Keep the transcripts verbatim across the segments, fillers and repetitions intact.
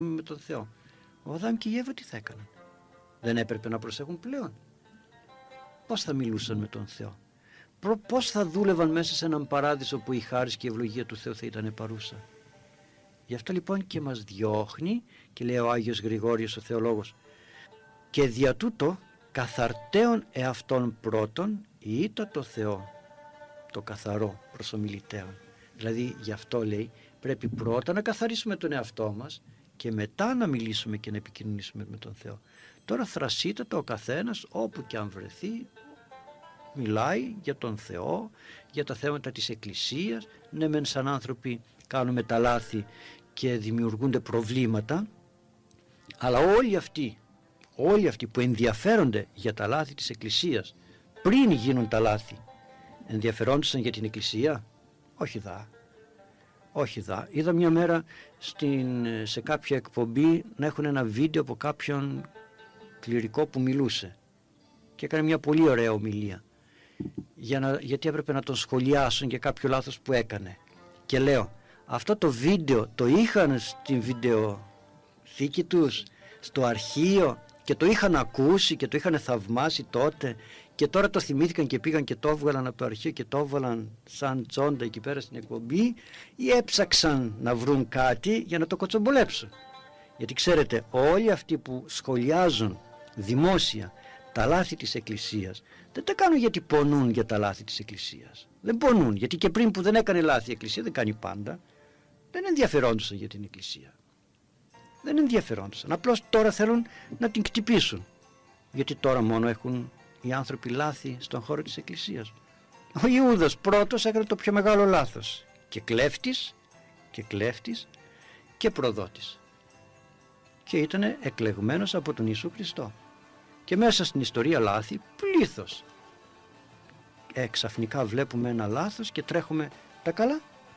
με τον Θεό. Ο Αδάμ και η Εύα τι θα έκαναν? Δεν έπρεπε να προσέχουν πλέον? Πώς θα μιλούσαν με τον Θεό? Πώς θα δούλευαν μέσα σε έναν παράδεισο που η χάρις και η ευλογία του Θεού θα ήταν παρούσα? Γι' αυτό λοιπόν και μας διώχνει και λέει ο Άγιος Γρηγόριος ο θεολόγος, και δια τούτο καθαρτέων εαυτόν πρώτον ήτα το Θεό, το καθαρό προσομιλητέων. Δηλαδή γι' αυτό λέει πρέπει πρώτα να καθαρίσουμε τον εαυτό μας και μετά να μιλήσουμε και να επικοινωνήσουμε με τον Θεό. Τώρα θρασίτατα ο καθένας όπου και αν βρεθεί μιλάει για τον Θεό, για τα θέματα της Εκκλησίας. Ναι, μεν σαν άνθρωποι κάνουμε τα λάθη και δημιουργούνται προβλήματα, αλλά όλοι αυτοί όλοι αυτοί που ενδιαφέρονται για τα λάθη της Εκκλησίας πριν γίνουν τα λάθη, ενδιαφερόντουσαν για την Εκκλησία? Όχι δα. Όχι δα. Είδα μια μέρα στην, σε κάποια εκπομπή να έχουν ένα βίντεο από κάποιον κληρικό που μιλούσε και έκανε μια πολύ ωραία ομιλία για να, γιατί έπρεπε να τον σχολιάσουν για κάποιο λάθος που έκανε. Και λέω, αυτό το βίντεο το είχαν στην βιντεοθήκη τους, στο αρχείο, και το είχαν ακούσει και το είχαν θαυμάσει τότε και τώρα το θυμήθηκαν και πήγαν και το έβγαλαν από το αρχείο και το έβγαλαν σαν τσόντα εκεί πέρα στην εκπομπή, ή έψαξαν να βρουν κάτι για να το κοτσομπολέψουν? Γιατί ξέρετε, όλοι αυτοί που σχολιάζουν δημόσια τα λάθη της Εκκλησίας δεν τα κάνουν γιατί πονούν για τα λάθη της Εκκλησίας. Δεν πονούν, γιατί και πριν που δεν έκανε λάθη η Εκκλησία, δεν κάνει πάντα, δεν ενδιαφερόντουσαν για την Εκκλησία. Δεν ενδιαφερόντουσαν. Απλώς τώρα θέλουν να την κτυπήσουν. Γιατί τώρα μόνο έχουν οι άνθρωποι λάθη στον χώρο της Εκκλησίας. Ο Ιούδας πρώτος έκανε το πιο μεγάλο λάθος. Και κλέφτης, και κλέφτης και προδότης. Και ήταν εκλεγμένος από τον Ιησού Χριστό. Και μέσα στην ιστορία λάθη πλήθος. Ε, ξαφνικά βλέπουμε ένα λάθος και τρέχουμε τα καλά.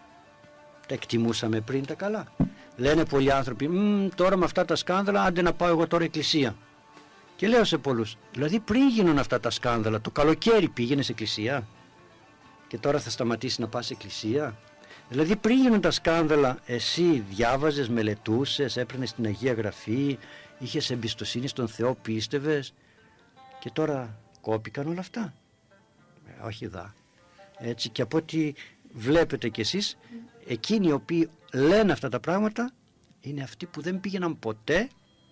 Τα εκτιμούσαμε πριν τα καλά? Λένε πολλοί άνθρωποι, τώρα με αυτά τα σκάνδαλα άντε να πάω εγώ τώρα εκκλησία. Και λέω σε πολλούς, δηλαδή πριν γίνουν αυτά τα σκάνδαλα το καλοκαίρι πήγαινες εκκλησία και τώρα θα σταματήσει να πας εκκλησία? Δηλαδή πριν γίνουν τα σκάνδαλα εσύ διάβαζες, μελετούσες, έπαιρνες την Αγία Γραφή, είχες εμπιστοσύνη στον Θεό, πίστευες, και τώρα κόπηκαν όλα αυτά? Ε, όχι δα. Έτσι, και από ό,τι βλέπετε κι εσείς, εκείνοι οι οποίοι λένε αυτά τα πράγματα είναι αυτοί που δεν πήγαιναν ποτέ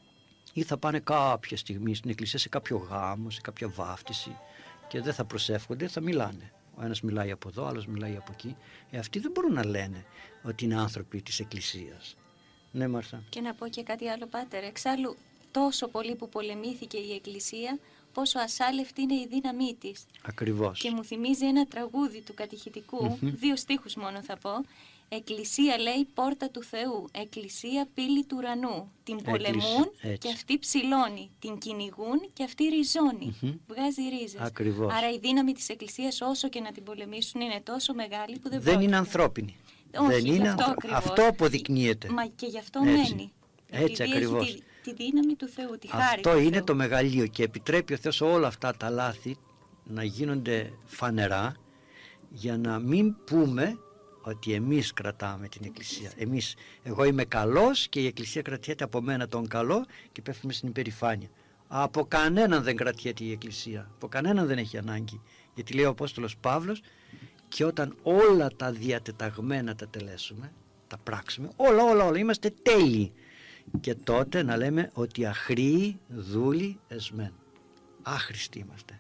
ή θα πάνε κάποια στιγμή στην εκκλησία σε κάποιο γάμο, σε κάποια βάφτιση και δεν θα προσεύχονται, θα μιλάνε. Ο ένας μιλάει από εδώ, ο άλλος μιλάει από εκεί. Ε, αυτοί δεν μπορούν να λένε ότι είναι άνθρωποι της Εκκλησίας. Ναι, Μάρθα. Και να πω και κάτι άλλο, Πάτερ. Εξάλλου, τόσο πολύ που πολεμήθηκε η Εκκλησία, πόσο ασάλευτη είναι η δύναμή της. Ακριβώς. Και μου θυμίζει ένα τραγούδι του κατηχητικού, mm-hmm. δύο στίχους μόνο θα πω. Εκκλησία, λέει, πόρτα του Θεού, Εκκλησία πύλη του ουρανού. Την πολεμούν και αυτή ψηλώνει, την κυνηγούν και αυτή ριζώνει, mm-hmm. βγάζει ρίζες. Ακριβώς. Άρα η δύναμη της Εκκλησίας, όσο και να την πολεμήσουν, είναι τόσο μεγάλη που δεν, δεν είναι ανθρώπινη. Όχι, δεν είναι αυτό, ανθρω... αυτό αποδεικνύεται. Μα και γι' αυτό έτσι. μένει. Έτσι ακριβώς. Τη, τη δύναμη του Θεού, τη χάρη αυτό του είναι Θεού. Το μεγαλείο και επιτρέπει ο Θεός όλα αυτά τα λάθη να γίνονται φανερά για να μην πούμε ότι εμείς κρατάμε την Εκκλησία. Εμείς, εγώ είμαι καλός και η Εκκλησία κρατιέται από μένα τον καλό και πέφτουμε στην υπερηφάνεια. Από κανέναν δεν κρατιέται η Εκκλησία. Από κανέναν δεν έχει ανάγκη. Γιατί λέει ο Απόστολος Παύλος, και όταν όλα τα διατεταγμένα τα τελέσουμε, τα πράξουμε, όλα όλα όλα, είμαστε τέλειοι. Και τότε να λέμε ότι αχρήοι δούλοι εσμέν. Άχρηστοι είμαστε.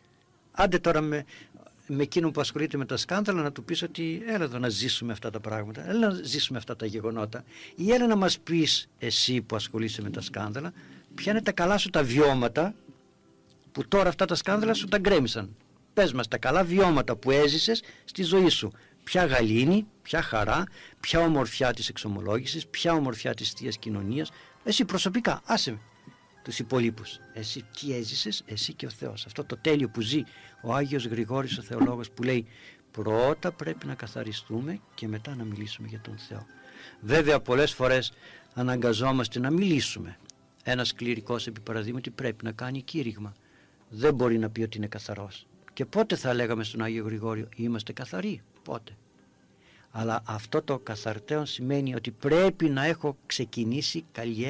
Άντε τώρα με, με εκείνον που ασχολείται με τα σκάνδαλα να του πεις ότι έλα εδώ να ζήσουμε αυτά τα πράγματα, έλα να ζήσουμε αυτά τα γεγονότα, ή έλα να μας πεις εσύ που ασχολείσαι με τα σκάνδαλα ποια είναι τα καλά σου τα βιώματα που τώρα αυτά τα σκάνδαλα σου τα γκρέμισαν. Πες μας τα καλά βιώματα που έζησες στη ζωή σου. Ποια γαλήνη, ποια χαρά, ποια ομορφιά της εξομολόγησης, ποια ομορφιά της Θείας Κοινωνίας. Εσύ προσωπικά, άσε με τους υπολείπους. Εσύ τι έζησες, εσύ και ο Θεός. Αυτό το τέλειο που ζει ο Άγιος Γρηγόρης ο θεολόγος που λέει πρώτα πρέπει να καθαριστούμε και μετά να μιλήσουμε για τον Θεό. Βέβαια πολλές φορές αναγκαζόμαστε να μιλήσουμε. Ένας κληρικός επί παραδείγματι πρέπει να κάνει κήρυγμα. Δεν μπορεί να πει ότι είναι καθαρός. Και πότε θα λέγαμε στον Άγιο Γρηγόριο είμαστε καθαροί? Πότε? Αλλά αυτό το καθαρτέον σημαίνει ότι πρέπει να έχω ξεκινήσει καλλιέργεια